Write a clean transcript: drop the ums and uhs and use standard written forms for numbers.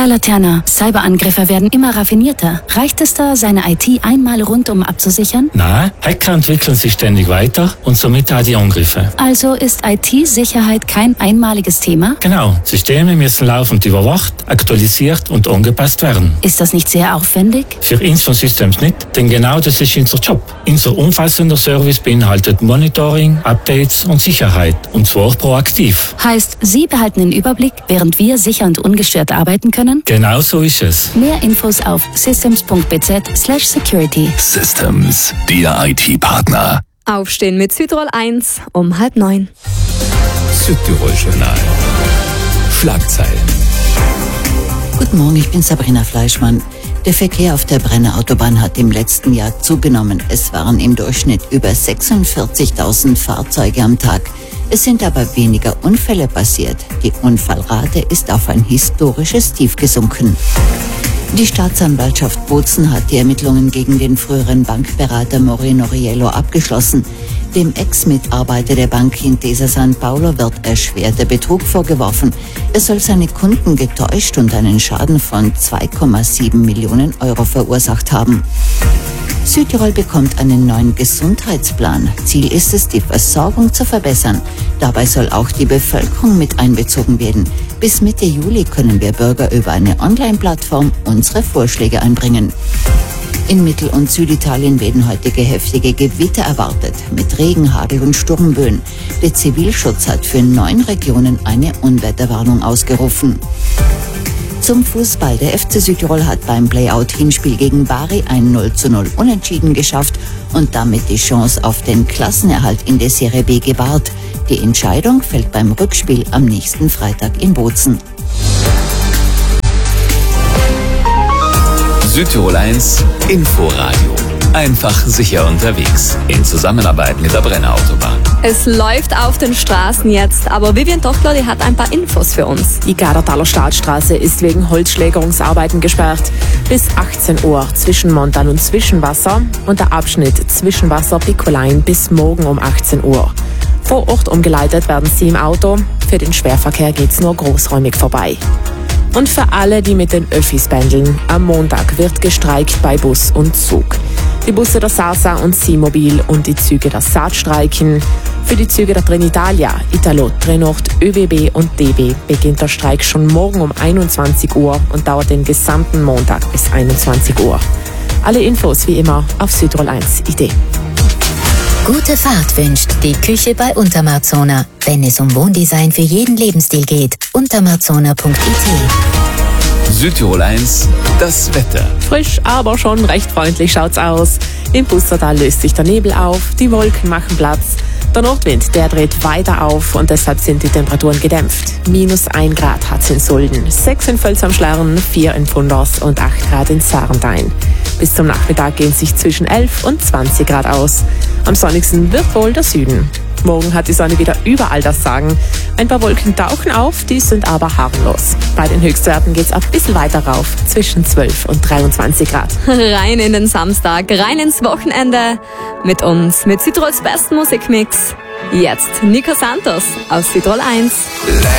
Herr Laterna, Cyberangriffe werden immer raffinierter. Reicht es da, seine IT einmal rundum abzusichern? Nein, Hacker entwickeln sich ständig weiter und somit auch die Angriffe. Also ist IT-Sicherheit kein einmaliges Thema? Genau, Systeme müssen laufend überwacht, aktualisiert und angepasst werden. Ist das nicht sehr aufwendig? Für uns von Systems nicht, denn genau das ist unser Job. Unser umfassender Service beinhaltet Monitoring, Updates und Sicherheit, und zwar proaktiv. Heißt, Sie behalten den Überblick, während wir sicher und ungestört arbeiten können? Genau so ist es. Mehr Infos auf systems.bz/security. Systems, der IT-Partner. Aufstehen mit Südtirol 1 um 8:30. Südtirol Journal. Schlagzeilen. Guten Morgen, ich bin Sabrina Fleischmann. Der Verkehr auf der Brenner Autobahn hat im letzten Jahr zugenommen. Es waren im Durchschnitt über 46.000 Fahrzeuge am Tag. Es sind aber weniger Unfälle passiert. Die Unfallrate ist auf ein historisches Tief gesunken. Die Staatsanwaltschaft Bozen hat die Ermittlungen gegen den früheren Bankberater Moreno Riello abgeschlossen. Dem Ex-Mitarbeiter der Bank Intesa San Paulo wird erschwerter Betrug vorgeworfen. Er soll seine Kunden getäuscht und einen Schaden von 2,7 Millionen Euro verursacht haben. Südtirol bekommt einen neuen Gesundheitsplan. Ziel ist es, die Versorgung zu verbessern. Dabei soll auch die Bevölkerung mit einbezogen werden. Bis Mitte Juli können wir Bürger über eine Online-Plattform unsere Vorschläge einbringen. In Mittel- und Süditalien werden heutige heftige Gewitter erwartet, mit Regen, Hagel und Sturmböen. Der Zivilschutz hat für 9 Regionen eine Unwetterwarnung ausgerufen. Zum Fußball. Der FC Südtirol hat beim Playout-Hinspiel gegen Bari ein 0:0 Unentschieden geschafft und damit die Chance auf den Klassenerhalt in der Serie B gewahrt. Die Entscheidung fällt beim Rückspiel am nächsten Freitag in Bozen. Südtirol 1 Inforadio. Einfach sicher unterwegs. In Zusammenarbeit mit der Brenner Autobahn. Es läuft auf den Straßen jetzt, aber Vivian Tochler, die hat ein paar Infos für uns. Die Gardertaler Staatsstraße ist wegen Holzschlägerungsarbeiten gesperrt. Bis 18 Uhr zwischen Montan und Zwischenwasser und der Abschnitt Zwischenwasser-Piccolein bis morgen um 18 Uhr. Vor Ort umgeleitet werden Sie im Auto. Für den Schwerverkehr geht's nur großräumig vorbei. Und für alle, die mit den Öffis pendeln, am Montag wird gestreikt bei Bus und Zug. Die Busse der Sasa und Simobil und die Züge der Saat streiken. Für die Züge der Trenitalia, Italo, Trenord, ÖBB und DB beginnt der Streik schon morgen um 21 Uhr und dauert den gesamten Montag bis 21 Uhr. Alle Infos wie immer auf Südtirol1.it. Gute Fahrt wünscht die Küche bei Untermarzona. Wenn es um Wohndesign für jeden Lebensstil geht, untermarzona.it. Südtirol 1, das Wetter. Frisch, aber schon recht freundlich schaut's aus. Im Pustertal löst sich der Nebel auf, die Wolken machen Platz. Der Nordwind, der dreht weiter auf und deshalb sind die Temperaturen gedämpft. -1 Grad hat's in Sulden, 6 in Völz am Schlern, 4 in Pfunders und 8 Grad in Sarntein. Bis zum Nachmittag gehen sich zwischen 11 und 20 Grad aus. Am sonnigsten wird wohl der Süden. Morgen hat die Sonne wieder überall das Sagen. Ein paar Wolken tauchen auf, die sind aber harmlos. Bei den Höchstwerten geht's ein bisschen weiter rauf, zwischen 12 und 23 Grad. Rein in den Samstag, rein ins Wochenende. Mit uns, mit Südtirols besten Musikmix. Jetzt Nico Santos aus Südtirol 1.